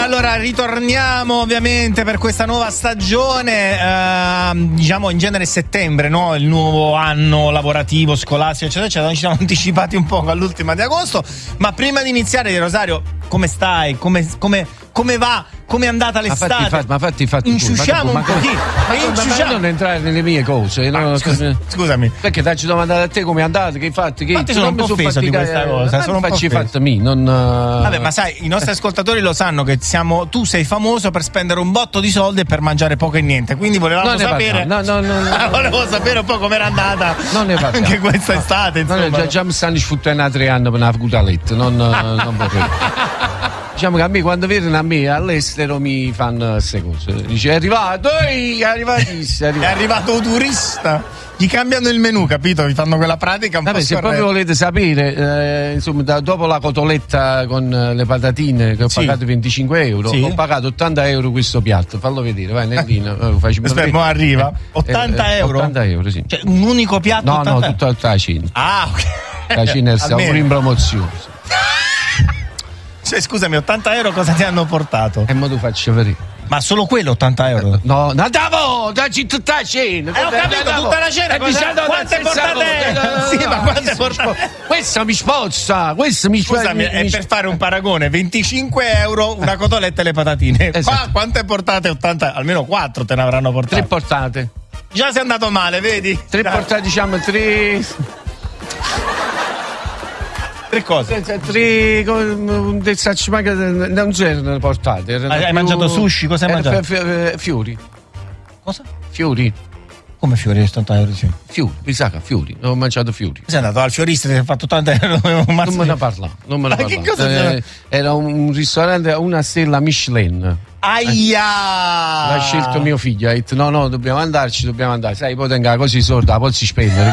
Allora ritorniamo ovviamente per questa nuova stagione, diciamo in genere settembre, no? Il nuovo anno lavorativo, scolastico, eccetera, eccetera. Noi ci siamo anticipati un po' all'ultima di agosto, ma prima di iniziare, Rosario, come stai? Come va? Come è andata l'estate? Ma fatti inciusciamo un pochino. Ma non entrare nelle mie cose. No, scusami. Perché ti ci domandare a te come è andata, che hai fatto, che sono un po' offeso di questa cosa. Sono facci fatta me, non. Vabbè, ma sai, i nostri ascoltatori lo sanno che tu sei famoso per spendere un botto di soldi e per mangiare poco e niente. Quindi volevamo sapere. Volevo sapere un po' com'era andata. Non ne parliamo. Anche questa estate, insomma. Già mi stanno sfuttendo 3 anni per una cutaletta. Non vorrei. Diciamo che a me quando vedono a me all'estero mi fanno queste cose. Dice è arrivato, è arrivato un turista. Gli cambiano il menù, capito? Vi fanno quella pratica un po' se proprio volete sapere, insomma, dopo la cotoletta con le patatine che ho pagato 25 euro, ho pagato 80 euro questo piatto. Fallo vedere, vai Nellino. Aspetta, arriva 80 euro? 80 euro, sì. Cioè, un unico piatto? No, 80? No, tutta la cena. Ah, ok. La cena è pure in promozione. Cioè, scusami, 80 euro cosa ti hanno portato? E mo tu faccio vedere. Ma solo quello 80 euro? No, andavo, dacci tutta la cena. Ho capito, tutta la cena. Quante portate? Sì, ma quante portate? Questa mi spozza. Scusami, è per fare un paragone. 25 euro una cotoletta e le patatine. Esatto. Qua quante portate? 80? Almeno 4 te ne avranno portate. 3 portate. Già sei andato male, vedi? 3 portate, diciamo 3... 3 cose? 3 non c'erano portate. Hai mangiato sushi? Cosa hai mangiato? Fiori. Cosa? Fiori. Come fiori? 80 euro? Sì. Fiori, mi sa che fiori. Ho mangiato fiori. Sei andato al fiorista e ti hai fatto 80 euro? Non me ne parla. Che cosa era un ristorante a una stella Michelin. Aia! L'ha scelto mio figlio, ha detto no, dobbiamo andare. Sai, poi tenga così sordi, la pozzi spendere,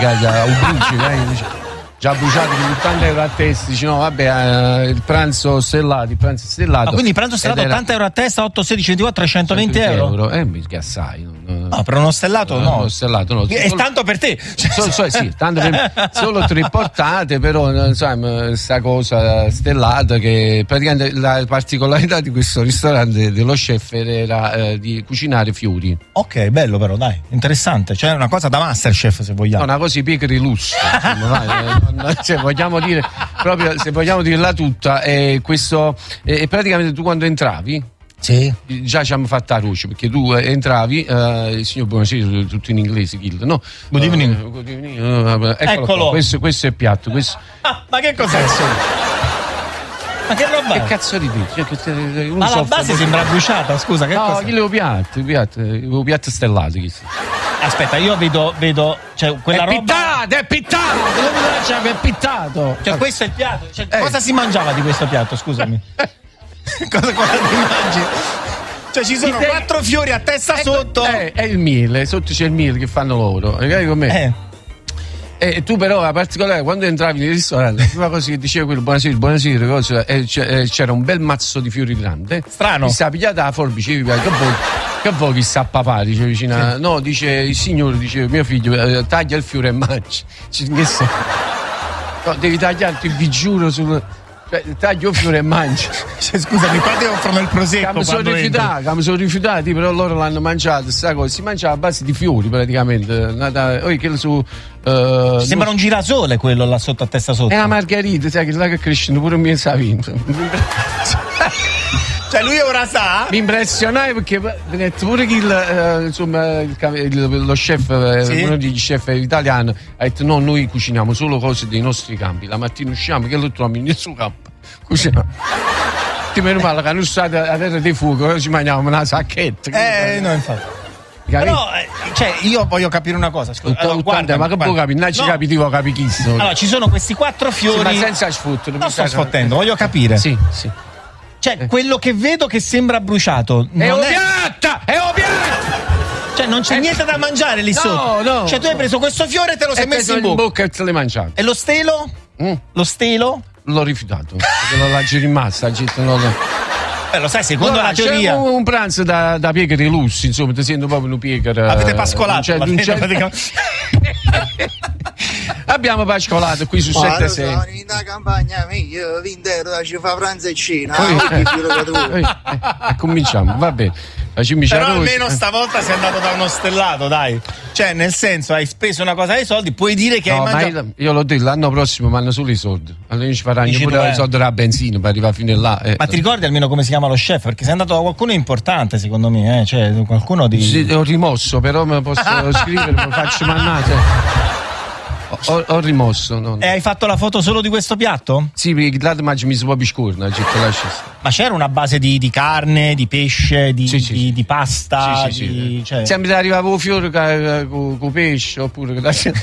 già bruciati di 80 euro a testa, dice no vabbè, il pranzo stellato. Quindi il pranzo stellato 80 euro a testa, 8, 16, 24, 320 euro? Mica assai. No, per uno stellato no. Uno stellato no. È tanto per te. Sì, tanto per solo 3 portate, però insomma, sta cosa stellata che praticamente la particolarità di questo ristorante dello chef era di cucinare fiori. Ok, bello però, dai, interessante. Cioè una cosa da Masterchef, se vogliamo. Una cosa pigra di lusso, se vogliamo dire proprio, se vogliamo dirla tutta, questo praticamente tu quando entravi già ci hanno fatto la luce, perché tu entravi, il signor buonasera, tutto in inglese, no? Good evening. Eccolo. Questo è il piatto. Ma che cos'è? Ma che roba? Che cazzo di te? Ma la base sembra bruciata, scusa, che cosa? No, chi le piatto stellati. Aspetta, io vedo cioè quella roba è pittato, è pittato. Cioè questo è il piatto, cioè, cosa si mangiava di questo piatto, scusami? cosa ti mangi? Cioè ci sono 4 fiori a testa sotto. È il miele, sotto c'è il miele che fanno loro. Magari con me. E tu però la particolare quando entravi nel ristorante, prima cosa che diceva quello buonasera cosa, c'era un bel mazzo di fiori grande. Strano. Mi sta pigliata la forbice, che vuoi chi sta a papà, dice vicino. Sì. No, dice il signore, dice mio figlio, taglia il fiore e mangi. No, devi tagliarti, vi giuro taglio il fiore e mangi. Scusami, qua ti offrono il prosecco. Mi sono rifiutati, però loro l'hanno mangiato sta cosa. Si mangiava a base di fiori praticamente. Sembra un girasole quello là sotto a testa sotto. È una margherita, sai che là che crescono pure mi sa vinto. Cioè lui ora sa? Mi impressionai perché pure lo chef, uno degli chef italiano, ha detto no, noi cuciniamo solo cose dei nostri campi. La mattina usciamo, che lo troviamo nel suo campo. Cuciniamo. Ti meno male che non state a terra di fuoco, ci mangiamo una sacchetta. No, infatti. Però, cioè, io voglio capire una cosa. Guarda, ma che può capire? Non ci capitivo capichissimo. Allora, ci sono questi 4 fiori. Sì, ma senza sfottere. Non sto sfottendo, voglio capire. Sì. Cioè, quello che vedo che sembra bruciato. È obietta! Cioè, non c'è niente da mangiare lì sotto. No. Cioè, tu hai preso questo fiore e te lo sei messo in bocca. E te l'hai mangiato. E lo stelo? Lo stelo? L'ho rifiutato. Perché non l'ha rimasta. Lo sai, secondo la teoria. C'è un pranzo da piegare lussi, insomma, ti sento proprio un piegare. Avete pascolato. Abbiamo pascolato qui su 7-6. In campagna mia, l'intero ci fa pranzo e cena. Cominciamo, va bene. Però almeno stavolta sei andato da uno stellato, dai. Cioè, nel senso, hai speso una cosa dei soldi, puoi dire che hai mangiato. Ma io l'ho detto, l'anno prossimo mi hanno solo i soldi. Allora ci faranno pure i soldi della benzina per arrivare fino là. Ma ti ricordi almeno come si chiama lo chef? Perché sei andato da qualcuno importante, secondo me, cioè qualcuno di. Sì, ho rimosso, però me lo posso scrivere, me lo faccio mannare. Ho rimosso. No. E hai fatto la foto solo di questo piatto? Sì, perché l'altro mi si può biscorna. Ma c'era una base di carne, di pesce, di pasta? Sì. Cioè... Sempre arrivava un fiore con pesce oppure.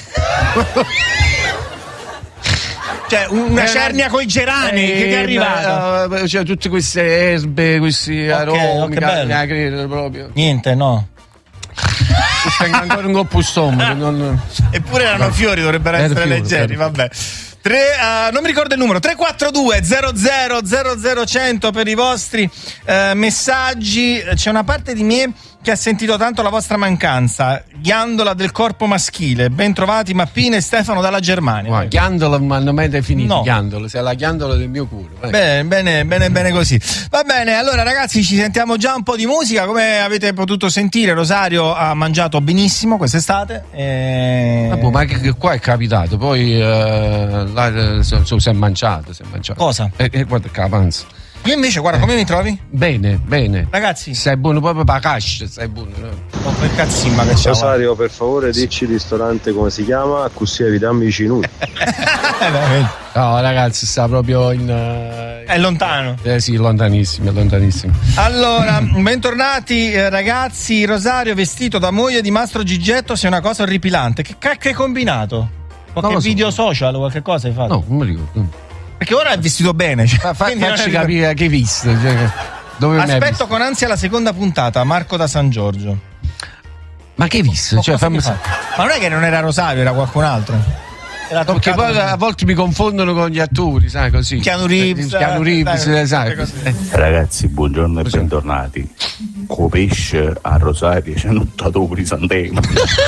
Cioè una cernia coi gerani che ti è arrivata? Cioè tutte queste erbe, questi aromi, proprio. Niente, no. Tengo ancora un coppo stomaco. Eppure erano fiori, dovrebbero essere leggeri, vabbè. Non mi ricordo il numero, 342 00 00 per i vostri messaggi. C'è una parte di me che ha sentito tanto la vostra mancanza. Ghiandola del corpo maschile. Ben trovati Mappina e Stefano dalla Germania. Ghiandola mi hanno mai definito, no. Ghiandola, sei la ghiandola del mio cuore. Bene così. Va bene, allora ragazzi, ci sentiamo già un po' di musica. Come avete potuto sentire, Rosario ha mangiato benissimo quest'estate. Ma che qua è capitato, poi si è mangiato. Cosa? Guarda che avanza. Io invece, guarda, come mi trovi? Bene. Ragazzi, sei buono proprio per la cascia, sei buono. Oh, quel cazzimma che c'è. Rosario, per favore, dici il ristorante come si chiama, così evitiamo i cinuti. No, ragazzi, sta proprio in. È lontano. Sì, lontanissimo. Allora, bentornati ragazzi. Rosario vestito da moglie di Mastro Gigetto, sei una cosa orripilante. Che cacchio hai combinato? Qualche video social, qualche cosa hai fatto? No, non mi ricordo. Perché ora è vestito bene. Facci capire che hai visto. Dove aspetto con ansia la seconda puntata, Marco da San Giorgio. Ma che hai visto? Cioè, Ma non è che non era Rosario, era qualcun altro. Perché poi a volte mi confondono con gli attori, sai, così. Keanu Reeves, sai. Ragazzi, buongiorno e bentornati. Con pesce a Rosario c'è un tatuatori Sant'Ema.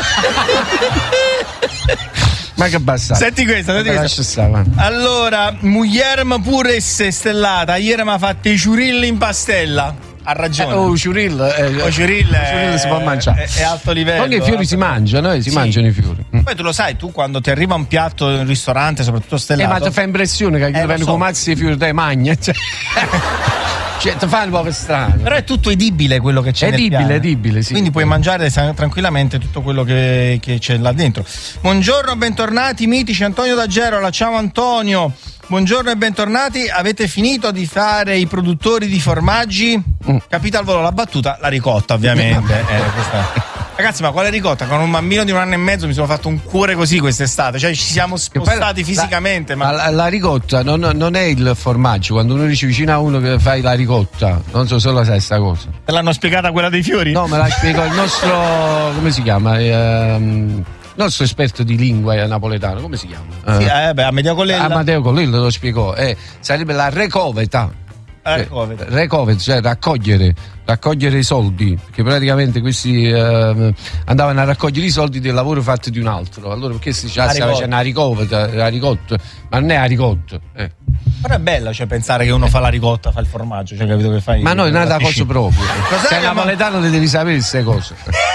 Ma che bastardo. Senti questa. Allora, Muglierm pure stellata. Ieri mi ha fatto i ciurilli in pastella. Ha ragione. Ciurill si può mangiare. È alto livello. Anche i fiori si mangiano, mangiano i fiori. Poi tu lo sai, tu quando ti arriva un piatto in ristorante, soprattutto stellato. Ma ti fa impressione che vengono con mazzi di fiori dai magna. Cioè, ti fa un po' strano. Però è tutto edibile quello che c'è. Edibile, sì. Quindi puoi mangiare tranquillamente tutto quello che c'è là dentro. Buongiorno, bentornati, mitici. Antonio da Gerola, ciao Antonio. Buongiorno e bentornati. Avete finito di fare i produttori di formaggi? Capita al volo la battuta? La ricotta, ovviamente. Ragazzi, ma quale ricotta? Con un bambino di 1 anno e mezzo mi sono fatto un cuore così quest'estate. Cioè, ci siamo spostati fisicamente. Ma la ricotta non è il formaggio. Quando uno dice vicino a uno che fai la ricotta, non so se la sai sta cosa. Te l'hanno spiegata quella dei fiori? No, me la spiegò il nostro. Come si chiama? Il nostro esperto di lingua napoletano, come si chiama? Sì, Amedeo Collella. Amedeo Collella lo spiegò. Sarebbe la recoveta. Recovet, cioè raccogliere i soldi, perché praticamente questi andavano a raccogliere i soldi del lavoro fatto di un altro. Allora perché si diceva c'è una ricotta, ma non è la ricotta. Però è bella, cioè, pensare che uno fa la ricotta, fa il formaggio, cioè, capito che fai? Ma no, è una cosa proprio. Sei napoletano, le devi sapere queste cose.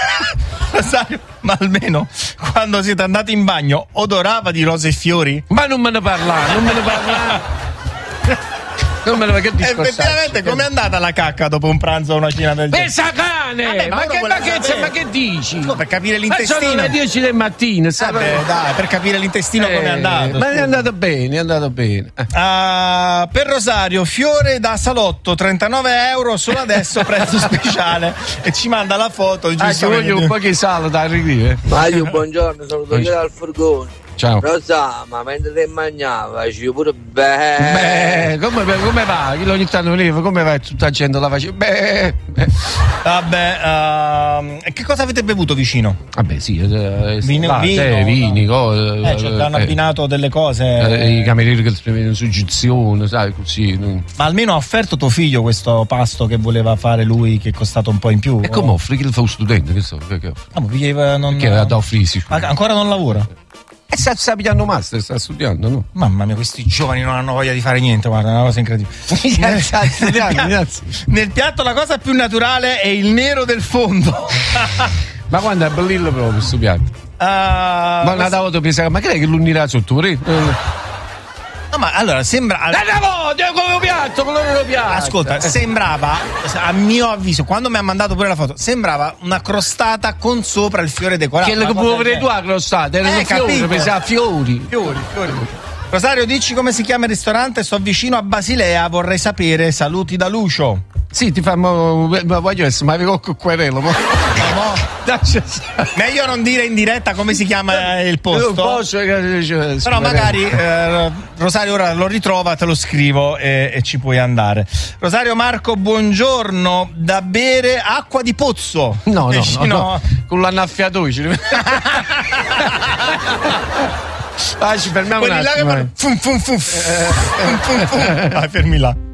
Ma almeno quando siete andati in bagno odorava di rose e fiori? Ma non me ne parlare. Effettivamente, com'è andata la cacca dopo un pranzo o una cena del genere? Pensa cane! Ma che dici? No, per capire l'intestino. Ma sono le 10 del mattino, sai? Dai, per capire l'intestino com'è andato. Ma è andato bene. Per Rosario, fiore da salotto, 39 euro solo adesso, prezzo speciale. E ci manda la foto. Ci voglio un po' che sale da arrivare. Mario, buongiorno, sono io dal furgone. Ciao. Rosa, ma mentre te mangiava, ci pure beh. Come va? Chi ogni tanto veniva, come va tutta la gente la faceva? Vabbè, e che cosa avete bevuto vicino? Vabbè, sì, vini, cose. Cioè, hanno abbinato delle cose. I camerieri che scrivono suggezione, sai, così. Ma almeno ha offerto tuo figlio questo pasto che voleva fare lui, che è costato un po' in più. E come offri? Che fa un studente? Che so, non... Perché da offrire? Ancora non lavora? E sta pigliando master, sta studiando, no? Mamma mia, questi giovani non hanno voglia di fare niente, guarda, è una cosa incredibile. Nel piatto la cosa più naturale è il nero del fondo. Ma quando è bellillo proprio questo piatto? Ma una volta pensa, ma che è che l'unirà sotto? No, ma allora sembra. Come piatto. Ascolta, sembrava, a mio avviso, quando mi ha mandato pure la foto, sembrava una crostata con sopra il fiore decorato. Che può vedere tu la crostata? Erano fiori, pensava fiori. Rosario, dici come si chiama il ristorante? Sto vicino a Basilea, vorrei sapere. Saluti da Lucio. Sì, ti fa, voglio essere, ma avevo querelo. Meglio non dire in diretta come si chiama il posto. Però magari Rosario ora lo ritrova, te lo scrivo e ci puoi andare. Rosario Marco, buongiorno. Da bere acqua di pozzo. No. Con l'annaffiatoio. Ci fermiamo un attimo. Vai, fermi là.